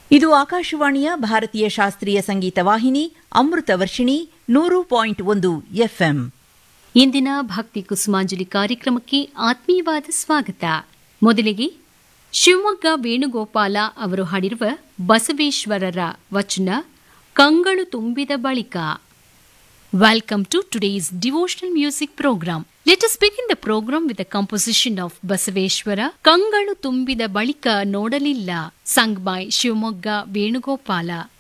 ಇದು ಆಕಾಶವಾಣಿಯ ಭಾರತೀಯ ಶಾಸ್ತ್ರೀಯ ಸಂಗೀತ ವಾಹಿನಿ ಅಮೃತ ವರ್ಷಿಣಿ 100.1 FM. ಇಂದಿನ ಭಕ್ತಿ ಕುಸುಮಾಂಜಲಿ ಕಾರ್ಯಕ್ರಮಕ್ಕೆ ಆತ್ಮೀಯವಾದ ಸ್ವಾಗತ. ಮೊದಲಿಗೆ ಶಿವಮೊಗ್ಗ ವೇಣುಗೋಪಾಲ ಅವರು ಹಾಡಿರುವ ಬಸವೇಶ್ವರರ ವಚನ ಕಂಗಳು ತುಂಬಿದ ಬಳಿಕ. Welcome to today's devotional music program. Let us begin the program with a composition of Basaveshwara, ಕಂಗಳು ತುಂಬಿದ ಬಳಿಕ ನೋಡಲಿಲ್ಲ, sung by ಶಿವಮೊಗ್ಗ ವೇಣುಗೋಪಾಲ.